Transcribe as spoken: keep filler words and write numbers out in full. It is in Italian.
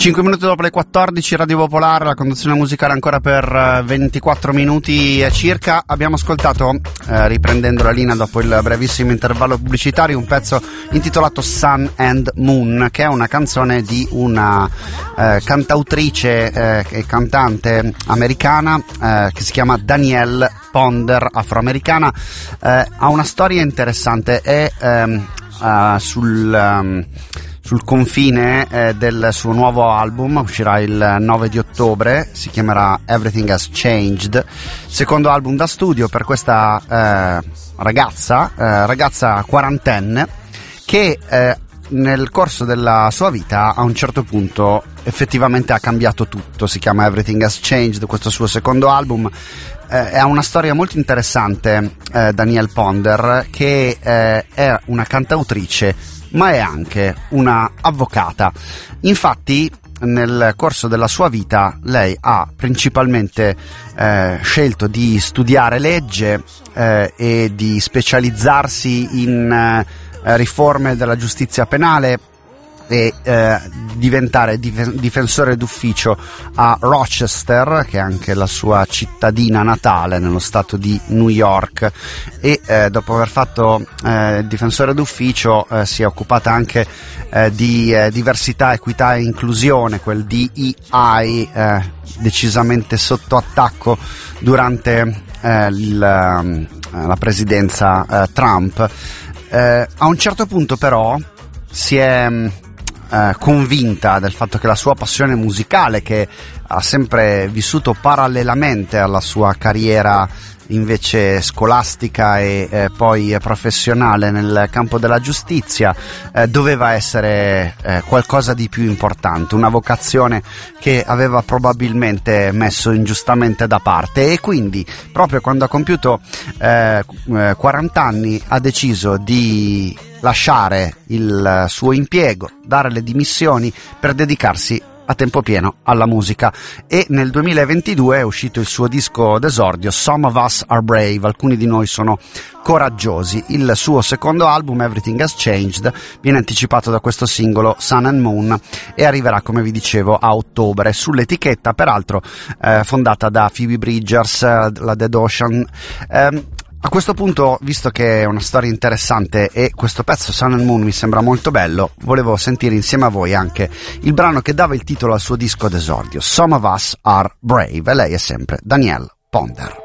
cinque minuti dopo le quattordici, Radio Popolare, la conduzione musicale ancora per ventiquattro minuti circa. Abbiamo ascoltato, eh, riprendendo la linea dopo il brevissimo intervallo pubblicitario, un pezzo intitolato Sun and Moon, che è una canzone di una eh, cantautrice eh, e cantante americana eh, che si chiama Danielle Ponder, afroamericana. Eh, ha una storia interessante, è ehm, uh, sul... Um, sul confine eh, del suo nuovo album, uscirà il nove di ottobre, si chiamerà Everything Has Changed, secondo album da studio per questa eh, ragazza, eh, ragazza quarantenne che eh, nel corso della sua vita a un certo punto effettivamente ha cambiato tutto. Si chiama Everything Has Changed, questo suo secondo album. Eh, ha una storia molto interessante, eh, Danielle Ponder, che eh, è una cantautrice ma è anche una avvocata. Infatti nel corso della sua vita lei ha principalmente eh, scelto di studiare legge eh, e di specializzarsi in eh, riforme della giustizia penale e eh, diventare dif- difensore d'ufficio a Rochester, che è anche la sua cittadina natale nello stato di New York, e eh, dopo aver fatto eh, difensore d'ufficio eh, si è occupata anche eh, di eh, diversità, equità e inclusione, quel D E I eh, decisamente sotto attacco durante eh, il, la presidenza eh, Trump. Eh, a un certo punto però si è Eh, convinta del fatto che la sua passione musicale, che ha sempre vissuto parallelamente alla sua carriera invece scolastica e eh, poi professionale nel campo della giustizia, eh, doveva essere eh, qualcosa di più importante, una vocazione che aveva probabilmente messo ingiustamente da parte, e quindi proprio quando ha compiuto eh, quaranta anni ha deciso di lasciare il suo impiego, dare le dimissioni per dedicarsi a tempo pieno alla musica, e nel duemilaventidue è uscito il suo disco d'esordio, Some of Us Are Brave, alcuni di noi sono coraggiosi. Il suo secondo album, Everything Has Changed, viene anticipato da questo singolo Sun and Moon e arriverà, come vi dicevo, a ottobre sull'etichetta peraltro eh, fondata da Phoebe Bridgers, la Dead Ocean. eh, A questo punto, visto che è una storia interessante e questo pezzo Sun and Moon mi sembra molto bello, volevo sentire insieme a voi anche il brano che dava il titolo al suo disco d'esordio, Some of Us Are Brave, e lei è sempre Danielle Ponder.